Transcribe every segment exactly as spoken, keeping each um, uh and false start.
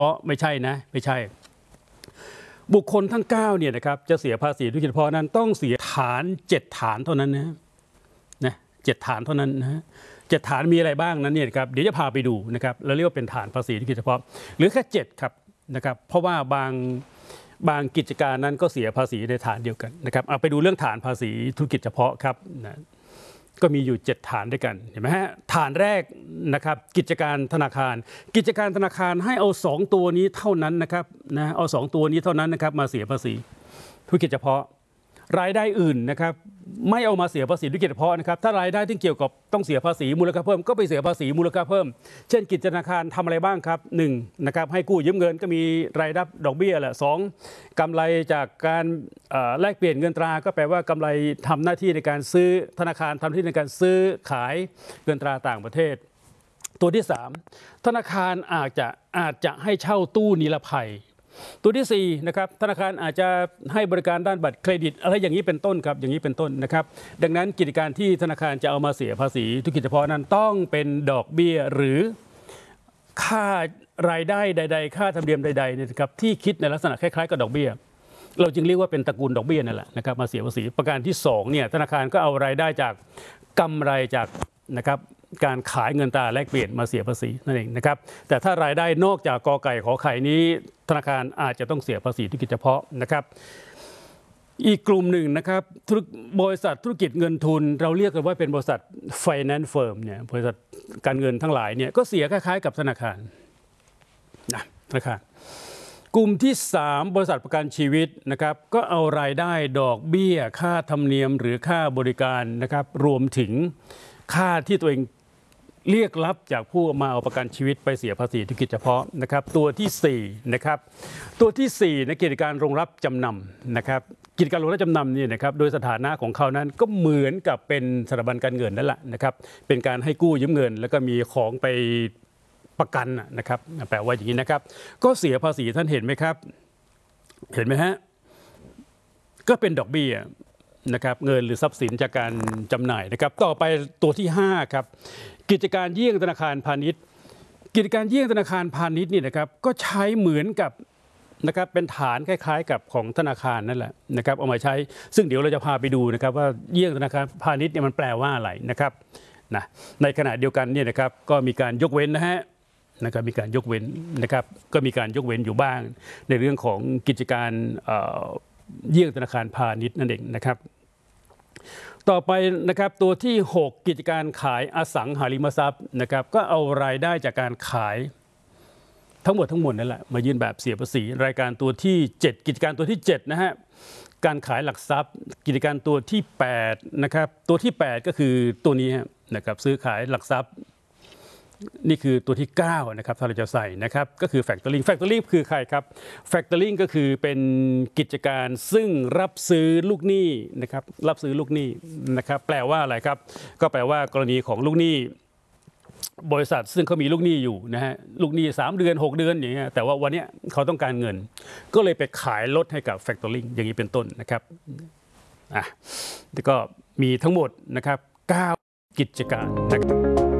เพราะไม่ใช่นะไม่ใช่บุคคลทั้งเก้าเนี่ยนะครับจะเสียภาษีธุรกิจเฉพาะนั้นต้องเสียฐานเจ็ดฐานเท่านั้นนะนะเจ็ดฐานเท่านั้นนะเจ็ดฐานมีอะไรบ้างนั้นเนี่ยครับเดี๋ยวจะพาไปดูนะครับเราเรียกว่าเป็นฐานภาษีธุรกิจเฉพาะหรือแค่เจ็ดครับนะครับเพราะว่าบางบางกิจการนั้นก็เสียภาษีในฐานเดียวกันนะครับเอาไปดูเรื่องฐานภาษีธุรกิจเฉพาะครับนะก็มีอยู่เจ็ดฐานด้วยกันเห็นไหมฮะฐานแรกนะครับกิจการธนาคารกิจการธนาคารให้เอาสองตัวนี้เท่านั้นนะครับนะเอาสองตัวนี้เท่านั้นนะครับมาเสียภาษีธุรกิจเฉพาะรายได้อื่นนะครับไม่เอามาเสียภาษีธุรกิจเฉพาะนะครับถ้ารายได้ที่เกี่ยวกับต้องเสียภาษีมูลค่าเพิ่มก็ไปเสียภาษีมูลค่าเพิ่มเช่นกิจธนาคารทำอะไรบ้างครับหนึ่งนะครับให้กู้ยืมเงินก็มีรายรับดอกเบี้ยแหละสองกำไรจากการแลกเปลี่ยนเงินตราก็แปลว่ากำไรทำหน้าที่ในการซื้อธนาคารทำหน้าที่ในการซื้อขายเงินตราต่างประเทศตัวที่สามธนาคารอาจจะอาจจะให้เช่าตู้นิรภัยตัวที่สี่นะครับธนาคารอาจจะให้บริการด้านบัตรเครดิตอะไรอย่างนี้เป็นต้นครับอย่างนี้เป็นต้นนะครับดังนั้นกิจการที่ธนาคารจะเอามาเสียภาษีธุรกิจเฉพาะนั้นต้องเป็นดอกเบี้ยหรือค่ารายได้ใดๆค่าธรรมเนียมใดๆนะครับที่คิดในลักษณะคล้ายๆกับดอกเบี้ยเราจึงเรียกว่าเป็นตระกูลดอกเบี้ยนั่นแหละนะครับมาเสียภาษีประการที่สองเนี่ยธนาคารก็เอารายได้จากกำไรจากนะครับการขายเงินตราแลกเปลี่ยนมาเสียภาษีนั่นเองนะครับแต่ถ้ารายได้นอกจากกอไก่ขอไข่นี้ธนาคารอาจจะต้องเสียภาษีธุรกิจเฉพาะนะครับอีกกลุ่มหนึ่งนะครับบริษัทธุรกิจเงินทุนเราเรียกกันว่าเป็นบริษัท finance firm เนี่ยบริษัทการเงินทั้งหลายเนี่ยก็เสียคล้ายๆกับธนาคารนะธนาคารกลุ่มที่สามบริษัทประกันชีวิตนะครับก็เอารายได้ดอกเบี้ยค่าธรรมเนียมหรือค่าบริการนะครับรวมถึงค่าที่ตัวเองเรียกรับจากผู้มาเอาประกันชีวิตไปเสียภาษีธุรกิจเฉพาะนะครับตัวที่สี่นะครับตัวที่สี่ในกิจการโรงรับจำนำนะครับกิจการโรงรับจำนำนี่นะครับโดยสถานะของเขานั้นก็เหมือนกับเป็นสถาบันการเงินนั่นแหละนะครับเป็นการให้กู้ยืมเงินแล้วก็มีของไปประกันนะครับแปลว่าอย่างนี้นะครับก็เสียภาษีท่านเห็นไหมครับเห็นไหมฮะก็เป็นดอกเบี้ยนะครับเงินหรือทรัพย์สินจากการจำหน่ายนะครับต่อไปตัวที่ห้าครับกิจการเยี่ยงธนาคารพาณิชย์กิจการเยี่ยงธนาคารพาณิชย์นี่นะครับก็ใช้เหมือนกับนะครับเป็นฐานคล้ายๆกับของธนาคารนั่นแหละนะครับเอามาใช้ซึ่งเดี๋ยวเราจะพาไปดูนะครับว่าเยี่ยงธนาคารพาณิชย์เนี่ยมันแปลว่าอะไรนะครับนะในขณะเดียวกันเนี่ยนะครับก็มีการยกเว้นนะฮะนะครับมีการยกเว้นนะครับก็มีการยกเว้นอยู่บ้างในเรื่องของกิจการเยี่ยงธนาคารพาณิชย์นั่นเองนะครับต่อไปนะครับตัวที่หกกิจการขายอสังหาริมทรัพย์นะครับก็เอารายได้จากการขายทั้งหมดทั้งมวลนั่นแหละมายื่นแบบเสียภาษีรายการตัวที่เจ็ดกิจการตัวที่เจ็ดนะฮะการขายหลักทรัพย์กิจการตัวที่แปดนะครับตัวที่แปดก็คือตัวนี้นะครับซื้อขายหลักทรัพย์นี่คือตัวที่เก้านะครับถ้าเราจะใส่นะครับก็คือ factoring factoring คือใครครับ factoring ก็คือเป็นกิจการซึ่งรับซื้อลูกหนี้นะครับรับซื้อลูกหนี้นะครับแปลว่าอะไรครับก็แปลว่ากรณีของลูกหนี้บริษัทซึ่งเขามีลูกหนี้อยู่นะฮะลูกหนี้สามเดือนหกเดือนอย่างเงี้ยแต่ว่าวันนี้เขาต้องการเงินก็เลยไปขายรถให้กับ factoring อย่างนี้เป็นต้นนะครับอ่ะแล้วก็มีทั้งหมดนะครับเก้ากิจการนะครับ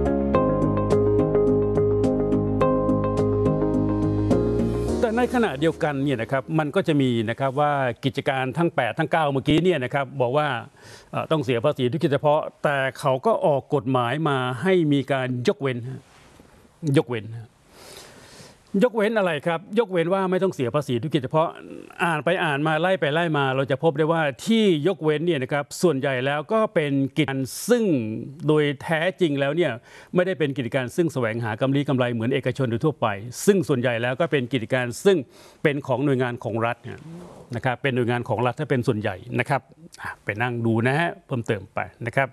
ในขณะเดียวกันเนี่ยนะครับมันก็จะมีนะครับว่ากิจการทั้งแปดทั้งเก้าเมื่อกี้เนี่ยนะครับบอกว่าต้องเสียภาษีธุรกิจเฉพาะแต่เขาก็ออกกฎหมายมาให้มีการยกเว้นยกเว้นยกเว้นอะไรครับยกเว้นว่าไม่ต้องเสียภาษีธุรกิจเฉพาะอ่านไปอ่านมาไล่ไปไล่มาเราจะพบได้ว่าที่ยกเว้นเนี่ยนะครับส่วนใหญ่แล้วก็เป็นกิจการซึ่งโดยแท้จริงแล้วเนี่ยไม่ได้เป็นกิจการซึ่งแสวงหากำไรกำไรเหมือนเอกชนโดยทั่วไปซึ่งส่วนใหญ่แล้วก็เป็นกิจการซึ่งเป็นของหน่วยงานของรัฐนะครับเป็นหน่วยงานของรัฐถ้าเป็นส่วนใหญ่นะครับไปนั่งดูนะฮะเพิ่มเติมไปนะครับ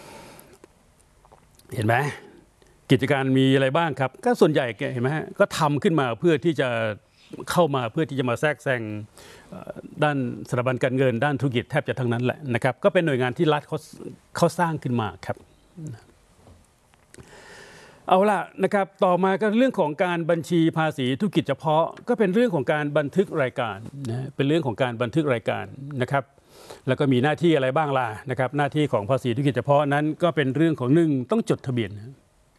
เห็นไหมกิจการมีอะไรบ้างครับก็ส่วนใหญ่เห็นไหมฮะก็ทำขึ้นมาเพื่อที่จะเข้ามาเพื่อที่จะมาแทรกแซงด้านสถาบันการเงินด้านธุรกิจแทบจะทั้งนั้นแหละนะครับก็เป็นหน่วยงานที่รัฐเขาเขาสร้างขึ้นมาครับเอาล่ะนะครับต่อมาก็เรื่องของการบัญชีภาษีธุรกิจเฉพาะก็เป็นเรื่องของการบันทึกรายการนะเป็นเรื่องของการบันทึกรายการนะครับแล้วก็มีหน้าที่อะไรบ้างล่ะนะครับหน้าที่ของภาษีธุรกิจเฉพาะนั้นก็เป็นเรื่องของหนึ่งต้องจดทะเบียน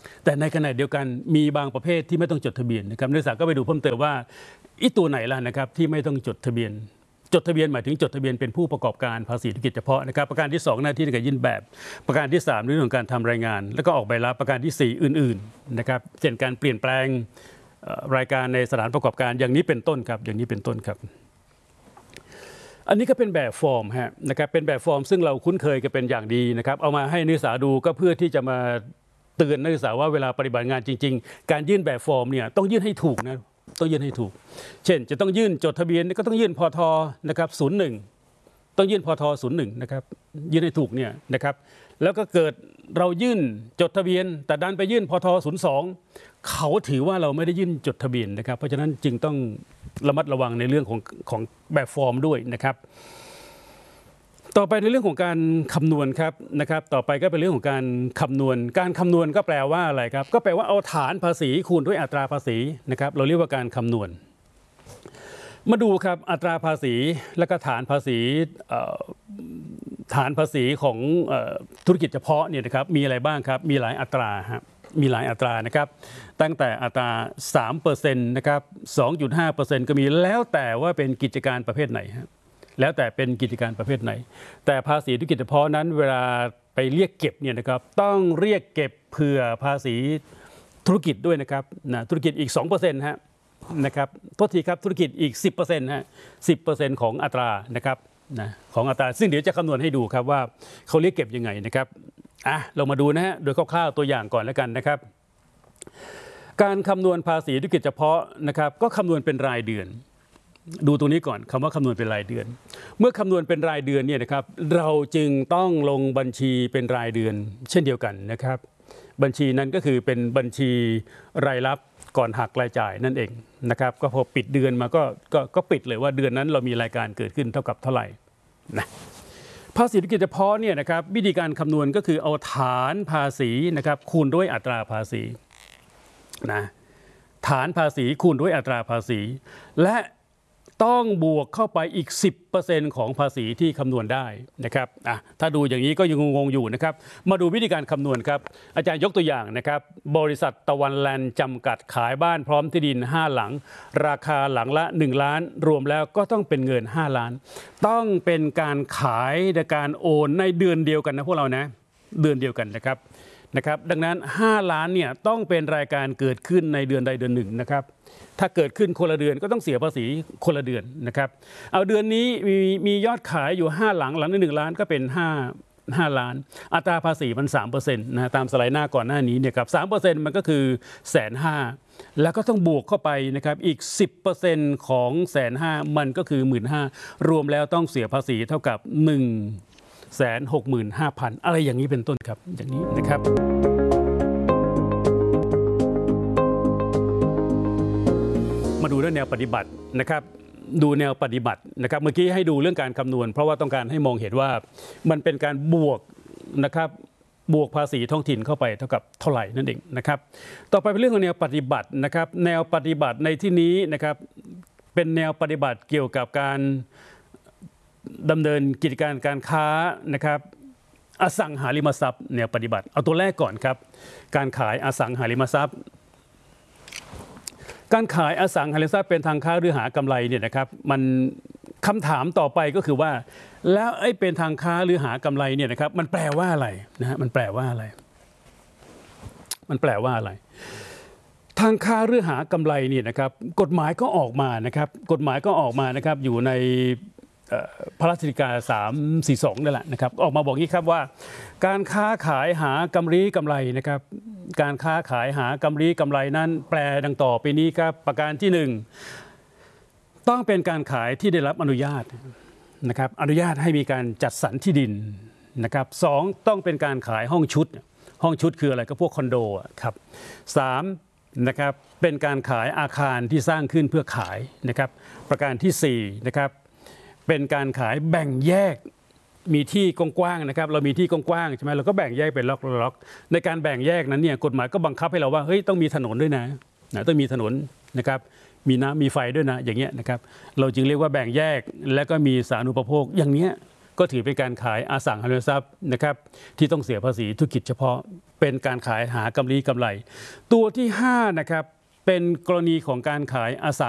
แต่ในขณะเดียวกันมีบางประเภทที่ไม่ต้องจดทะเบียนนะครับนักศึกษาก็ไปดูเพิ่มเติมว่าอีตัวไหนล่ะนะครับที่ไม่ต้องจดทะเบียนจดทะเบียนหมายถึงจดทะเบียนเป็นผู้ประกอบการภาษีธุรกิจเฉพาะนะครับประการที่สองหน้าที่ในการยื่นแบบประการที่สามเรื่องของการทำรายงานแล้วก็ออกใบรับประการที่สี่อื่นๆนะครับเช่นการเปลี่ยนแปลงรายการในสถานประกอบการอย่างนี้เป็นต้นครับอย่างนี้เป็นต้นครับอันนี้ก็เป็นแบบฟอร์มฮะนะครับเป็นแบบฟอร์มซึ่งเราคุ้นเคยกันเป็นอย่างดีนะครับเอามาให้นักศึกษาดูก็เพื่อที่จะมาเตือนนักศึกษาว่าเวลาปฏิบัติงานจริงๆการยื่นแบบฟอร์มเนี่ยต้องยื่นให้ถูกนะต้องยื่นให้ถูกเช่นจะต้องยื่นจดทะเบียนก็ต้องยื่นพทนะครับศูนย์หนึ่งต้องยื่นพทศูนย์หนึ่งนะครับยื่นให้ถูกเนี่ยนะครับแล้วก็เกิดเรายื่นจดทะเบียนแต่ดันไปยื่นพทศูนย์สองเขาถือว่าเราไม่ได้ยื่นจดทะเบียนนะครับเพราะฉะนั้นจึงต้องระมัดระวังในเรื่องของของแบบฟอร์มด้วยนะครับต่อไปในเรื่องของการคำนวณครับนะครับต่อไปก็เป็นเรื่องของการคำนวณการคำนวณก็แปลว่าอะไรครับก็แปลว่าเอาฐานภาษีคูณด้วยอัตราภาษีนะครับเราเรียกว่าการคำนวณมาดูครับอัตราภาษีและก็ฐานภาษีฐานภาษีของธุรกิจเฉพาะเนี่ยนะครับมีอะไรบ้างครับมีหลายอัตราครับมีหลายอัตรานะครับตั้งแต่อัตรา สามเปอร์เซ็นต์ นะครับ สองจุดห้าเปอร์เซ็นต์ ก็มีแล้วแต่ว่าเป็นกิจการประเภทไหนครับแล้วแต่เป็นกิจการประเภทไหนแต่ภาษีธุรกิจเฉพาะนั้นเวลาไปเรียกเก็บเนี่ยนะครับต้องเรียกเก็บเผื่อภาษีธุรกิจด้วยนะครับนะธุรกิจอีก สองเปอร์เซ็นต์ ฮะนะครับโทษทีครับธุรกิจอีก สิบเปอร์เซ็นต์ ฮะ สิบเปอร์เซ็นต์ ของอัตรานะครับนะของอัตราซึ่งเดี๋ยวจะคำนวณให้ดูครับว่าเขาเรียกเก็บยังไงนะครับอ่ะเรามาดูนะฮะโดยคร่าวๆตัวอย่างก่อนแล้วกันนะครับการคำนวณภาษีธุรกิจเฉพาะนะครับก็คำนวณเป็นรายเดือนดูตรงนี้ก่อนคำว่าคำนวณเป็นรายเดือนเมื่อคำนวณเป็นรายเดือนเนี่ยนะครับเราจึงต้องลงบัญชีเป็นรายเดือนเช่นเดียวกันนะครับบัญชีนั้นก็คือเป็นบัญชีรายรับก่อนหักรายจ่ายนั่นเองนะครับก็พอปิดเดือนมาก็ก็ก็ปิดเลยว่าเดือนนั้นเรามีรายการเกิดขึ้นเท่ากับเท่าไหร่นะภาษีธุรกิจเฉพาะเนี่ยนะครับวิธีการคำนวณก็คือเอาฐานภาษีนะครับคูณด้วยอัตราภาษีนะฐานภาษีคูณด้วยอัตราภาษีและต้องบวกเข้าไปอีก สิบเปอร์เซ็นต์ ของภาษีที่คำนวณได้นะครับอ่ะถ้าดูอย่างนี้ก็ยังงงๆอยู่นะครับมาดูวิธีการคำนวณครับอาจารย์ยกตัวอย่างนะครับบริษัทตะวันแลนด์จำกัดขายบ้านพร้อมที่ดินห้าหลังราคาหลังละหนึ่งล้านรวมแล้วก็ต้องเป็นเงินห้าล้านต้องเป็นการขายในการโอนในเดือนเดียวกันนะพวกเรานะเดือนเดียวกันนะครับนะครับดังนั้นห้าล้านเนี่ยต้องเป็นรายการเกิดขึ้นในเดือนใดเดือนหนึ่งนะครับถ้าเกิดขึ้นคนละเดือนก็ต้องเสียภาษีคนละเดือนนะครับเอาเดือนนี้มีมียอดขายอยู่ห้าหลังหลังละหนึ่งล้านก็เป็นห้า ห้าล้านอัตราภาษีมัน สามเปอร์เซ็นต์ นะตามสไลด์หน้าก่อนหน้านี้เนี่ยครับ สามเปอร์เซ็นต์ มันก็คือแสนห้าแล้วก็ต้องบวกเข้าไปนะครับอีก สิบเปอร์เซ็นต์ ของแสนห้ามันก็คือ หนึ่งหมื่นห้าพัน รวมแล้วต้องเสียภาษีเท่ากับ หนึ่งแสนหกหมื่นห้าพัน อะไรอย่างนี้เป็นต้นครับอย่างนี้นะครับมาดูเรื่องแนวปฏิบัตินะครับดูแนวปฏิบัตินะครับเมื่อกี้ให้ดูเรื่องการคำนวณเพราะว่าต้องการให้มองเห็นว่ามันเป็นการบวกนะครับบวกภาษีท้องถิ่นเข้าไปเท่ากับเท่าไหร่นั่นเองนะครับต่อไปเป็นเรื่องของแนวปฏิบัตินะครับแนวปฏิบัติในที่นี้นะครับเป็นแนวปฏิบัติเกี่ยวกับการดำเนินกิจการการค้านะครับอสังหาริมทรัพย์แนวปฏิบัติเอาตัวแรกก่อนครับการขายอสังหาริมทรัพย์การขายอสังหาริมทรัพย์เป็นทางค้าหรือหากำไรเนี่ยนะครับมันคำถามต่อไปก็คือว่าแล้วไอ้เป็นทางค้าหรือหากำไรเนี่ยนะครับมันแปลว่าอะไรนะฮะมันแปลว่าอะไรมันแปลว่าอะไรทางค้าหรือหากำไรเนี่ยนะครับกฎหมายก็ออกมานะครับกฎหมายก็ออกมานะครับอยู่ในพระราชกิจการสามสี่สองนั่นแหละนะครับออกมาบอกงี้ครับว่าการค้าขายหากำไรกำไรนะครับการค้าขายหากำไรกำไรนั้นแปลดังต่อไปนี้ครับประการที่หนึ่งต้องเป็นการขายที่ได้รับอนุญาตนะครับอนุญาตให้มีการจัดสรรที่ดินนะครับสองต้องเป็นการขายห้องชุดห้องชุดคืออะไรก็พวกคอนโดครับสามนะครับเป็นการขายอาคารที่สร้างขึ้นเพื่อขายนะครับประการที่สี่นะครับเป็นการขายแบ่งแยกมีที่กว้างๆนะครับเรามีที่กว้างๆใช่ไหมเราก็แบ่งแยกเป็นล็อกๆในการแบ่งแยกนั้นเนี่ยกฎหมายก็บังคับให้เราว่าเฮ้ยต้องมีถนนด้วยนะนะต้องมีถนนนะครับมีน้ำมีไฟด้วยนะอย่างเงี้ยนะครับเราจึงเรียกว่าแบ่งแยกและก็มีสาธารณูปโภคอย่างเนี้ยก็ถือเป็นการขายอสังหาริมทรัพย์นะครับที่ต้องเสียภาษีธุรกิจเฉพาะเป็นการขายหากำไรกำไรตัวที่ห้านะครับเป็นกรณีของการขายอสัง